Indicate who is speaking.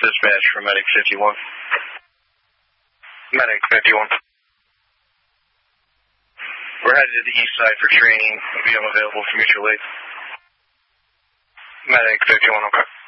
Speaker 1: dispatch for Medic 51. Medic 51. We're headed to the east side for training. We'll be available for mutual aid. Medic 51, okay.